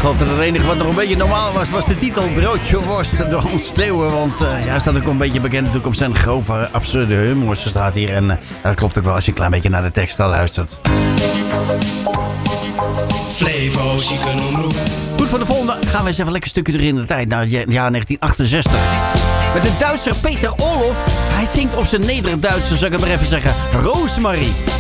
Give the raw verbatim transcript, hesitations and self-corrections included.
geloof dat het enige wat nog een beetje normaal was, was de titel Broodje Worst door Hans Steeuwen. Want uh, ja, hij staat ook een beetje bekend natuurlijk om zijn grove, absurde humor. Zo staat hier. En uh, dat klopt ook wel als je een klein beetje naar de tekst al luistert. Flevo, ziekenomroep. Goed, voor de volgende gaan we eens even een lekker stukje erin in de tijd. Naar het jaar negentien achtenzestig. Met de Duitser Peter Orloff. Hij zingt op zijn Neder-Duits, zou ik het maar even zeggen, Rosemary.